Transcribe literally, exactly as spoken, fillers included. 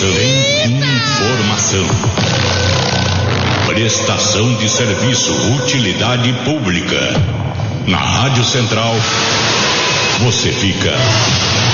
Informação. Informação. Prestação de serviço. Utilidade pública. Na Rádio Central, você fica